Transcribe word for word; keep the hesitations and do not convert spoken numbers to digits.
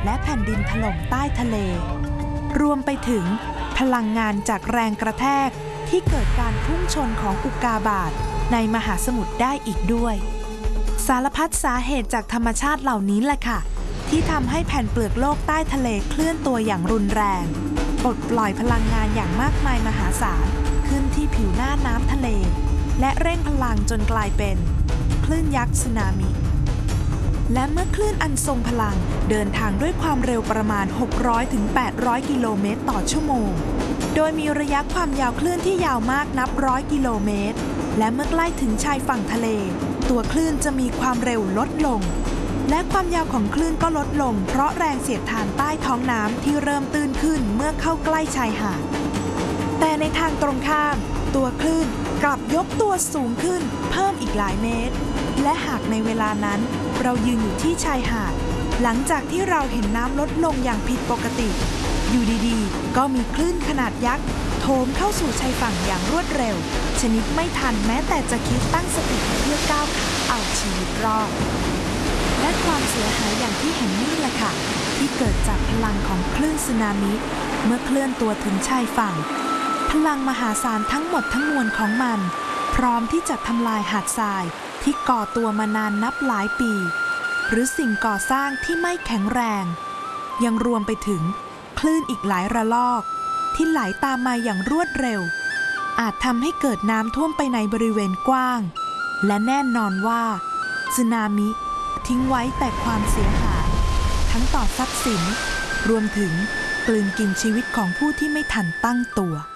และแผ่นดินถล่มใต้ทะเลรวมไปถึงพลังงานจากแรงกระแทกที่เกิดการพุ่งชนของอุกกาบาตในมหาสมุทรได้อีกด้วยสารพัดสาเหตุจากธรรมชาติเหล่านี้แหละค่ะที่ทำให้แผ่นเปลือกโลกใต้ทะเลเคลื่อนตัวอย่างรุนแรงปลดปล่อยพลังงานอย่างมากมายมหาศาลขึ้นที่ผิวหน้าน้ำทะเลและเร่งพลังจนกลายเป็นคลื่นยักษ์สึนามิและเมื่อคลื่นอันทรงพลังเดินทางด้วยความเร็วประมาณ หกร้อยถึงแปดร้อย กิโลเมตรต่อชั่วโมงโดยมีระยะความยาวคลื่นที่ยาวมากนับร้อยกิโลเมตรและเมื่อใกล้ถึงชายฝั่งทะเลตัวคลื่นจะมีความเร็วลดลงและความยาวของคลื่นก็ลดลงเพราะแรงเสียดทานใต้ท้องน้ำที่เริ่มตื้นขึ้นเมื่อเข้าใกล้ชายหาดแต่ในทางตรงข้ามตัวคลื่นกลับยกตัวสูงขึ้นเพิ่มอีกหลายเมตรและหากในเวลานั้นเรายืนอยู่ที่ชายหาดหลังจากที่เราเห็นน้ำลดลงอย่างผิดปกติอยู่ดีๆก็มีคลื่นขนาดยักษ์โถมเข้าสู่ชายฝั่งอย่างรวดเร็วชนิดไม่ทันแม้แต่จะคิดตั้งสติเพื่อก้าวขาเอาชีวิตรอดและความเสียหายอย่างที่เห็นนี่แหละค่ะที่เกิดจากพลังของคลื่นสึนามิเมื่อเคลื่อนตัวถึงชายฝั่งพลังมหาศาลทั้งหมดทั้งมวลของมันพร้อมที่จะทำลายหาดทรายที่ก่อตัวมานานนับหลายปีหรือสิ่งก่อสร้างที่ไม่แข็งแรงยังรวมไปถึงคลื่นอีกหลายระลอกที่ไหลตามมาอย่างรวดเร็วอาจทำให้เกิดน้ำท่วมไปในบริเวณกว้างและแน่นอนว่าสึนามิทิ้งไว้แต่ความเสียหายทั้งต่อทรัพย์สินรวมถึงกลืนกินชีวิตของผู้ที่ไม่ทันตั้งตัว